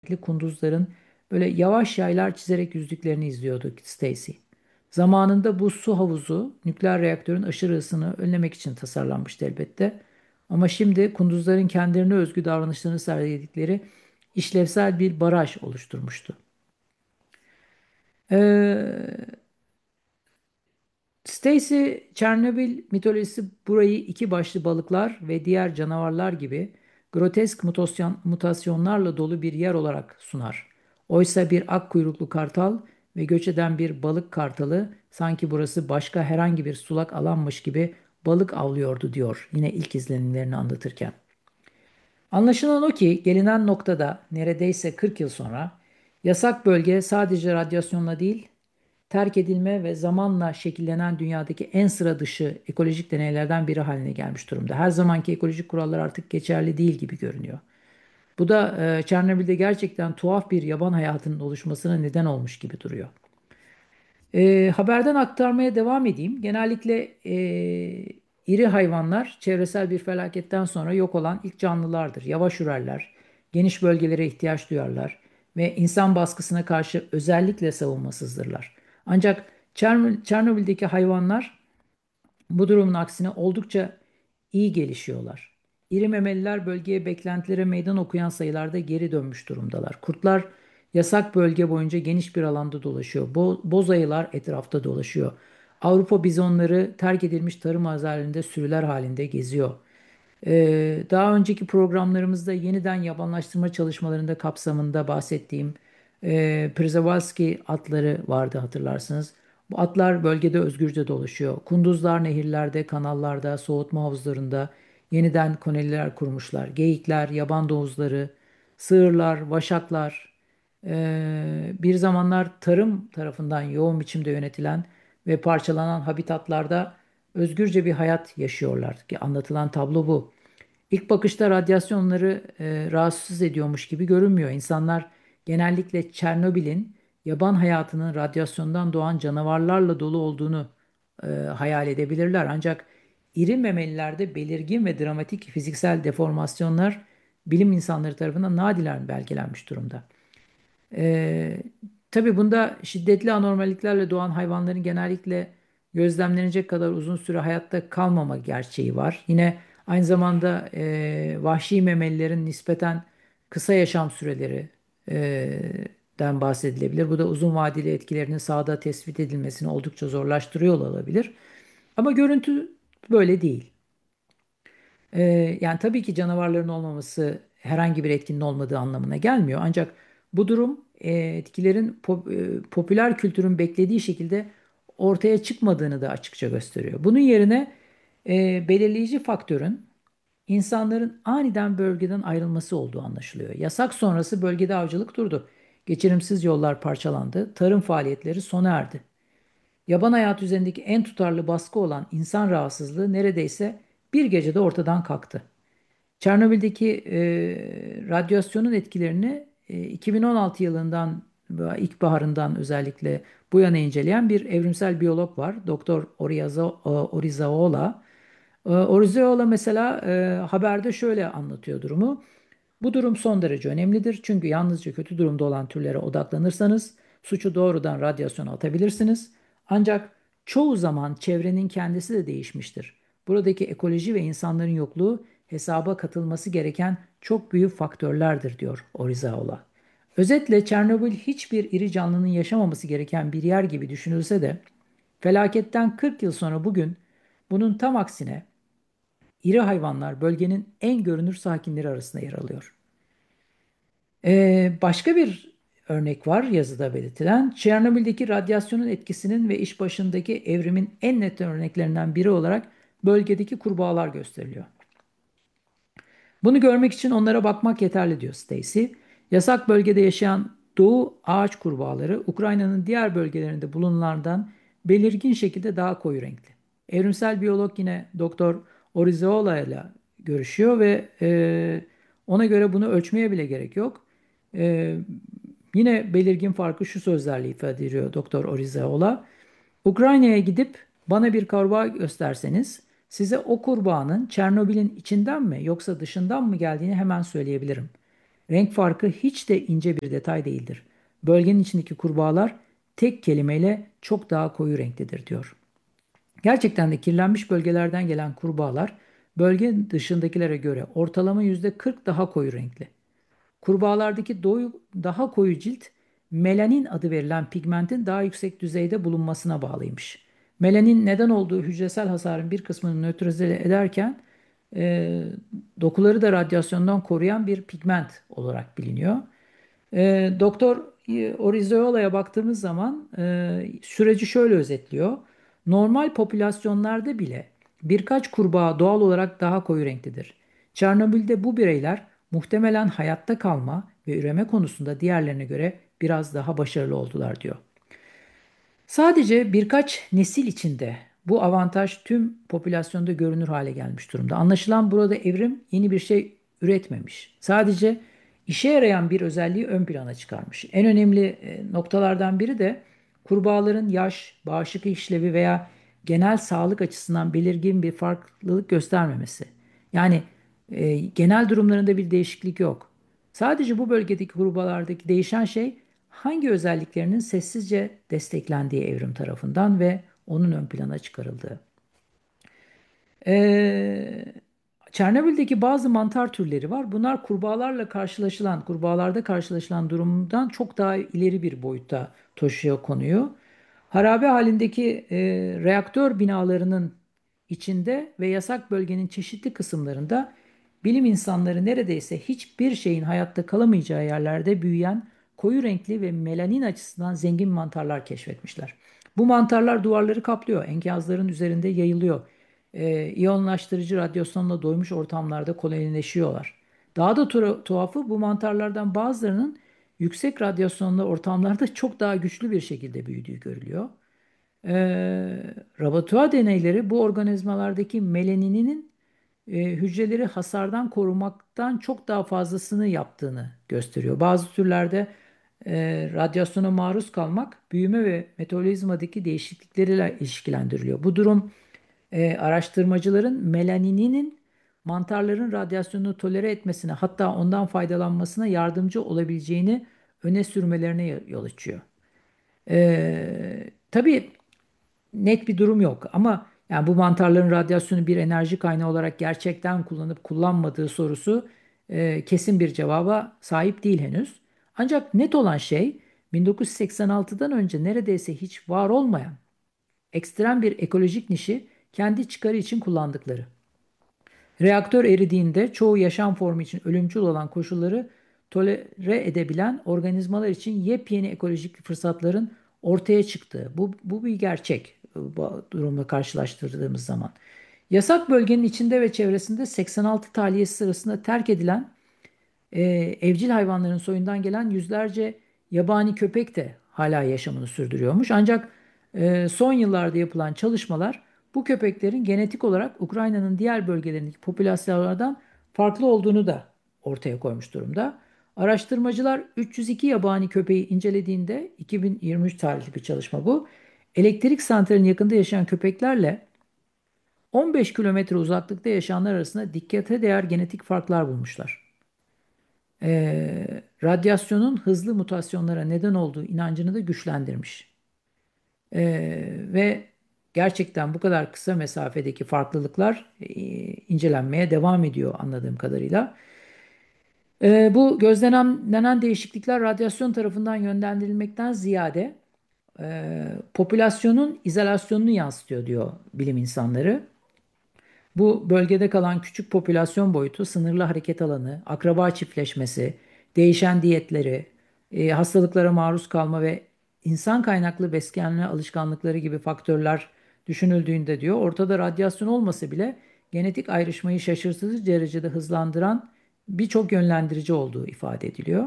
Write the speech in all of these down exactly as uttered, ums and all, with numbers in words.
renkli kunduzların böyle yavaş yaylar çizerek yüzdüklerini izliyordu Stacy. Zamanında bu su havuzu nükleer reaktörün aşırı ısını önlemek için tasarlanmıştı elbette. Ama şimdi kunduzların kendilerine özgü davranışlarını sergiledikleri işlevsel bir baraj oluşturmuştu. Ee, Stacy, Çernobil mitolojisi burayı iki başlı balıklar ve diğer canavarlar gibi grotesk mutasyon, mutasyonlarla dolu bir yer olarak sunar. Oysa bir ak kuyruklu kartal ve göç eden bir balık kartalı sanki burası başka herhangi bir sulak alanmış gibi balık avlıyordu diyor yine ilk izlenimlerini anlatırken. Anlaşılan o ki gelinen noktada neredeyse kırk yıl sonra yasak bölge sadece radyasyonla değil, terk edilme ve zamanla şekillenen dünyadaki en sıra dışı ekolojik deneylerden biri haline gelmiş durumda. Her zamanki ekolojik kurallar artık geçerli değil gibi görünüyor. Bu da e, Çernobil'de gerçekten tuhaf bir yaban hayatının oluşmasına neden olmuş gibi duruyor. E, haberden aktarmaya devam edeyim. Genellikle e, iri hayvanlar çevresel bir felaketten sonra yok olan ilk canlılardır. Yavaş ürerler, geniş bölgelere ihtiyaç duyarlar ve insan baskısına karşı özellikle savunmasızdırlar. Ancak Çern- Çernobil'deki hayvanlar bu durumun aksine oldukça iyi gelişiyorlar. İri memeliler bölgeye beklentilere meydan okuyan sayılarda geri dönmüş durumdalar. Kurtlar yasak bölge boyunca geniş bir alanda dolaşıyor. Bo boz ayılar etrafta dolaşıyor. Avrupa bizonları terk edilmiş tarım arazilerinde sürüler halinde geziyor. Ee, daha önceki programlarımızda yeniden yabanlaştırma çalışmalarında kapsamında bahsettiğim e, Przewalski atları vardı hatırlarsınız. Bu atlar bölgede özgürce dolaşıyor. Kunduzlar nehirlerde, kanallarda, soğutma havuzlarında yeniden koloniler kurmuşlar. Geyikler, yaban domuzları, sığırlar, vaşaklar, e, bir zamanlar tarım tarafından yoğun biçimde yönetilen ve parçalanan habitatlarda özgürce bir hayat yaşıyorlar ki anlatılan tablo bu. İlk bakışta radyasyonları e, rahatsız ediyormuş gibi görünmüyor. İnsanlar genellikle Çernobil'in yaban hayatının radyasyondan doğan canavarlarla dolu olduğunu e, hayal edebilirler. Ancak iri memelilerde belirgin ve dramatik fiziksel deformasyonlar bilim insanları tarafından nadiren belgelenmiş durumda. Ee, tabii bunda şiddetli anormalliklerle doğan hayvanların genellikle gözlemlenecek kadar uzun süre hayatta kalmama gerçeği var. Yine aynı zamanda e, vahşi memelilerin nispeten kısa yaşam süreleri e, den bahsedilebilir. Bu da uzun vadeli etkilerinin sahada tespit edilmesini oldukça zorlaştırıyor olabilir. Ama görüntü böyle değil. Ee, yani tabii ki canavarların olmaması herhangi bir etkinin olmadığı anlamına gelmiyor. Ancak bu durum e, etkilerin pop- e, popüler kültürün beklediği şekilde ortaya çıkmadığını da açıkça gösteriyor. Bunun yerine e, belirleyici faktörün insanların aniden bölgeden ayrılması olduğu anlaşılıyor. Yasak sonrası bölgede avcılık durdu. Geçirimsiz yollar parçalandı, tarım faaliyetleri sona erdi. Yaban hayatı üzerindeki en tutarlı baskı olan insan rahatsızlığı neredeyse bir gecede ortadan kalktı. Çernobil'deki e, radyasyonun etkilerini e, iki bin on altı yılından ve ilkbaharından özellikle bu yana inceleyen bir evrimsel biyolog var. Doktor Oriazo- Orizaola. E, Orizaola mesela e, haberde şöyle anlatıyor durumu. Bu durum son derece önemlidir. Çünkü yalnızca kötü durumda olan türlere odaklanırsanız suçu doğrudan radyasyona atabilirsiniz. Ancak çoğu zaman çevrenin kendisi de değişmiştir. Buradaki ekoloji ve insanların yokluğu hesaba katılması gereken çok büyük faktörlerdir diyor Orizaola. Özetle Çernobil hiçbir iri canlının yaşamaması gereken bir yer gibi düşünülse de felaketten kırk yıl sonra bugün bunun tam aksine iri hayvanlar bölgenin en görünür sakinleri arasında yer alıyor. Ee, başka bir örnek var yazıda belirtilen. Çernobil'deki radyasyonun etkisinin ve iş başındaki evrimin en net örneklerinden biri olarak bölgedeki kurbağalar gösteriliyor. Bunu görmek için onlara bakmak yeterli diyor Stacy. Yasak bölgede yaşayan doğu ağaç kurbağaları Ukrayna'nın diğer bölgelerinde bulunanlardan belirgin şekilde daha koyu renkli. Evrimsel biyolog yine Doktor Orizola ile görüşüyor ve e, ona göre bunu ölçmeye bile gerek yok. E, Yine belirgin farkı şu sözlerle ifade ediyor Doktor Orizola. Ukrayna'ya gidip bana bir kurbağa gösterseniz size o kurbağanın Çernobil'in içinden mi yoksa dışından mı geldiğini hemen söyleyebilirim. Renk farkı hiç de ince bir detay değildir. Bölgenin içindeki kurbağalar tek kelimeyle çok daha koyu renktedir diyor. Gerçekten de kirlenmiş bölgelerden gelen kurbağalar bölge dışındakilere göre ortalama yüzde kırk daha koyu renkli. Kurbağalardaki doyu, daha koyu cilt melanin adı verilen pigmentin daha yüksek düzeyde bulunmasına bağlıymış. Melanin neden olduğu hücresel hasarın bir kısmını nötralize ederken e, dokuları da radyasyondan koruyan bir pigment olarak biliniyor. E, Doktor e, Orizoola'ya baktığımız zaman e, süreci şöyle özetliyor. Normal popülasyonlarda bile birkaç kurbağa doğal olarak daha koyu renklidir. Çernobil'de bu bireyler muhtemelen hayatta kalma ve üreme konusunda diğerlerine göre biraz daha başarılı oldular diyor. Sadece birkaç nesil içinde bu avantaj tüm popülasyonda görünür hale gelmiş durumda. Anlaşılan burada evrim yeni bir şey üretmemiş. Sadece işe yarayan bir özelliği ön plana çıkarmış. En önemli e, noktalardan biri de kurbağaların yaş, bağışıklık işlevi veya genel sağlık açısından belirgin bir farklılık göstermemesi. Yani e, genel durumlarında bir değişiklik yok. Sadece bu bölgedeki kurbağalardaki değişen şey hangi özelliklerinin sessizce desteklendiği evrim tarafından ve onun ön plana çıkarıldığı. Ee, Çernobil'deki bazı mantar türleri var. Bunlar kurbağalarla karşılaşılan, kurbağalarda karşılaşılan durumdan çok daha ileri bir boyutta taşıyor konuyu. Harabe halindeki e, reaktör binalarının içinde ve yasak bölgenin çeşitli kısımlarında bilim insanları neredeyse hiçbir şeyin hayatta kalamayacağı yerlerde büyüyen koyu renkli ve melanin açısından zengin mantarlar keşfetmişler. Bu mantarlar duvarları kaplıyor, enkazların üzerinde yayılıyor. Ee, iyonlaştırıcı radyasyonla doymuş ortamlarda kolonileşiyorlar. Daha da tu- tuhafı bu mantarlardan bazılarının yüksek radyasyonlu ortamlarda çok daha güçlü bir şekilde büyüdüğü görülüyor. Ee, Laboratuvar deneyleri bu organizmalardaki melaninin e, hücreleri hasardan korumaktan çok daha fazlasını yaptığını gösteriyor. Bazı türlerde e, radyasyona maruz kalmak büyüme ve metabolizmadaki değişiklikleriyle ilişkilendiriliyor. Bu durum e, araştırmacıların melaninin mantarların radyasyonu tolere etmesine hatta ondan faydalanmasına yardımcı olabileceğini öne sürmelerine yol açıyor. E, tabii net bir durum yok ama yani bu mantarların radyasyonu bir enerji kaynağı olarak gerçekten kullanıp kullanmadığı sorusu e, kesin bir cevaba sahip değil henüz. Ancak net olan şey bin dokuz yüz seksen altıdan önce neredeyse hiç var olmayan ekstrem bir ekolojik nişi kendi çıkarı için kullandıkları. Reaktör eridiğinde çoğu yaşam formu için ölümcül olan koşulları tolere edebilen organizmalar için yepyeni ekolojik fırsatların ortaya çıktığı. Bu, bu bir gerçek bu durumla karşılaştırdığımız zaman. Yasak bölgenin içinde ve çevresinde seksen altı tahliyesi sırasında terk edilen e, evcil hayvanların soyundan gelen yüzlerce yabani köpek de hala yaşamını sürdürüyormuş. Ancak e, son yıllarda yapılan çalışmalar bu köpeklerin genetik olarak Ukrayna'nın diğer bölgelerindeki popülasyonlardan farklı olduğunu da ortaya koymuş durumda. Araştırmacılar üç yüz iki yabani köpeği incelediğinde iki bin yirmi üç tarihli bir çalışma bu. Elektrik santralinin yakında yaşayan köpeklerle on beş kilometre uzaklıkta yaşayanlar arasında dikkate değer genetik farklar bulmuşlar. Ee, radyasyonun hızlı mutasyonlara neden olduğu inancını da güçlendirmiş. Ee, ve gerçekten bu kadar kısa mesafedeki farklılıklar e, incelenmeye devam ediyor anladığım kadarıyla. Ee, bu gözlemlenen değişiklikler radyasyon tarafından yönlendirilmekten ziyade e, popülasyonun izolasyonunu yansıtıyor diyor bilim insanları. Bu bölgede kalan küçük popülasyon boyutu, sınırlı hareket alanı, akraba çiftleşmesi, değişen diyetleri, e, hastalıklara maruz kalma ve insan kaynaklı beslenme alışkanlıkları gibi faktörler düşünüldüğünde diyor, ortada radyasyon olmasa bile genetik ayrışmayı şaşırtıcı derecede hızlandıran birçok yönlendirici olduğu ifade ediliyor.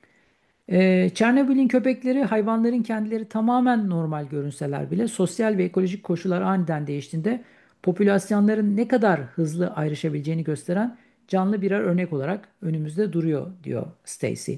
Ee, Çernobil'in köpekleri hayvanların kendileri tamamen normal görünseler bile sosyal ve ekolojik koşullar aniden değiştiğinde popülasyonların ne kadar hızlı ayrışabileceğini gösteren canlı birer örnek olarak önümüzde duruyor diyor Stacy.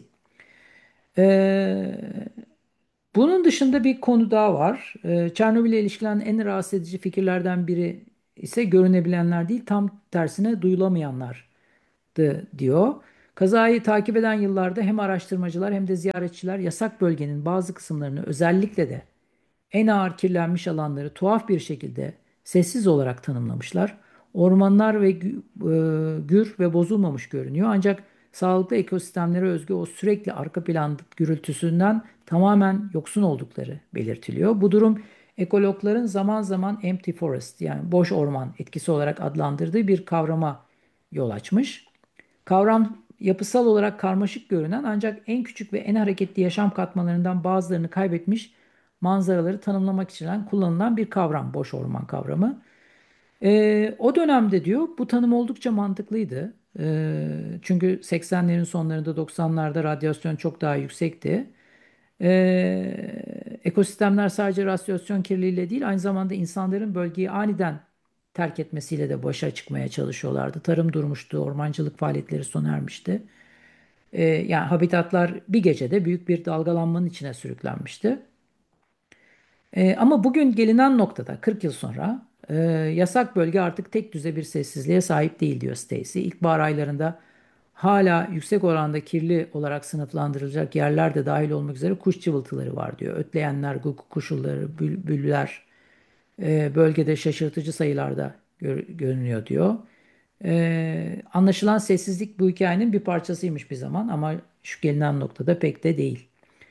Ee, Bunun dışında bir konu daha var. Ee, Çernobil'e ilişkilenen en rahatsız edici fikirlerden biri ise görünebilenler değil tam tersine duyulamayanlardı diyor. Kazayı takip eden yıllarda hem araştırmacılar hem de ziyaretçiler yasak bölgenin bazı kısımlarını, özellikle de en ağır kirlenmiş alanları tuhaf bir şekilde sessiz olarak tanımlamışlar. Ormanlar ve gü- e, gür ve bozulmamış görünüyor. Ancak sağlıklı ekosistemlere özgü o sürekli arka plan gürültüsünden tamamen yoksun oldukları belirtiliyor. Bu durum ekologların zaman zaman empty forest, yani boş orman etkisi olarak adlandırdığı bir kavrama yol açmış. Kavram yapısal olarak karmaşık görünen ancak en küçük ve en hareketli yaşam katmanlarından bazılarını kaybetmiş manzaraları tanımlamak için kullanılan bir kavram, boş orman kavramı. Ee, o dönemde diyor bu tanım oldukça mantıklıydı. Ee, çünkü seksenlerin sonlarında doksanlarda radyasyon çok daha yüksekti. Ee, ekosistemler sadece radyasyon kirliliğiyle değil, aynı zamanda insanların bölgeyi aniden terk etmesiyle de başa çıkmaya çalışıyorlardı. Tarım durmuştu, ormancılık faaliyetleri sona ermişti. Ee, yani habitatlar bir gecede büyük bir dalgalanmanın içine sürüklenmişti. Ee, ama bugün gelinen noktada kırk yıl sonra e, yasak bölge artık tek düze bir sessizliğe sahip değil diyor Stacy. İlkbahar aylarında hala yüksek oranda kirli olarak sınıflandırılacak yerler de dahil olmak üzere kuş cıvıltıları var diyor. Ötleyenler, guguk kuşulları, bül- büllüler e, bölgede şaşırtıcı sayılarda gör- görünüyor diyor. E, anlaşılan sessizlik bu hikayenin bir parçasıymış bir zaman, ama şu gelinen noktada pek de değil.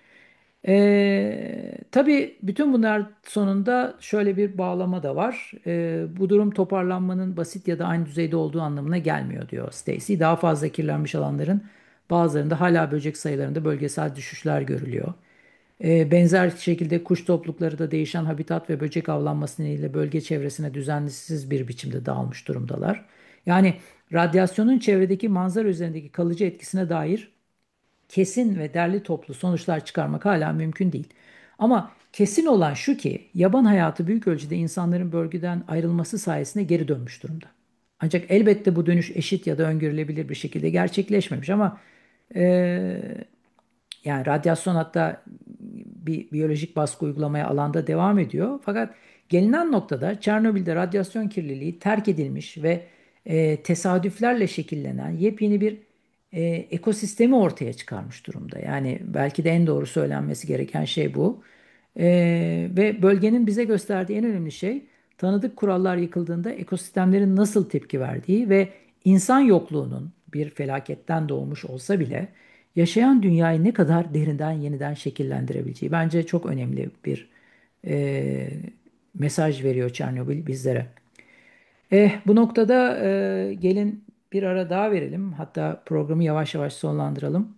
Ee, tabii bütün bunlar sonunda şöyle bir bağlama da var. Ee, bu durum toparlanmanın basit ya da aynı düzeyde olduğu anlamına gelmiyor diyor Stacy. Daha fazla kirlenmiş alanların bazılarında hala böcek sayılarında bölgesel düşüşler görülüyor. Ee, benzer şekilde kuş toplulukları da değişen habitat ve böcek avlanması nedeniyle bölge çevresine düzensiz bir biçimde dağılmış durumdalar. Yani radyasyonun çevredeki manzara üzerindeki kalıcı etkisine dair kesin ve derli toplu sonuçlar çıkarmak hala mümkün değil. Ama kesin olan şu ki yaban hayatı büyük ölçüde insanların bölgeden ayrılması sayesinde geri dönmüş durumda. Ancak elbette bu dönüş eşit ya da öngörülebilir bir şekilde gerçekleşmemiş, ama eee, yani radyasyon hatta bir biyolojik baskı uygulamaya alanda devam ediyor. Fakat gelinen noktada Çernobil'de radyasyon kirliliği terk edilmiş ve e, tesadüflerle şekillenen yepyeni bir e, ekosistemi ortaya çıkarmış durumda. Yani belki de en doğru söylenmesi gereken şey bu. E, Ve bölgenin bize gösterdiği en önemli şey, tanıdık kurallar yıkıldığında ekosistemlerin nasıl tepki verdiği ve insan yokluğunun bir felaketten doğmuş olsa bile yaşayan dünyayı ne kadar derinden yeniden şekillendirebileceği. Bence çok önemli bir e, mesaj veriyor Çernobil bizlere. Eh, bu noktada e, gelin bir ara daha verelim. Hatta programı yavaş yavaş sonlandıralım.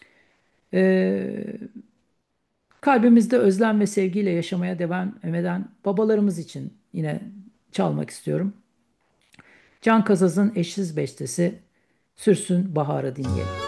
E, Kalbimizde özlem ve sevgiyle yaşamaya devam eden babalarımız için yine çalmak istiyorum. Can Kazaz'ın eşsiz bestesi Sürsün Baharı dinleyelim.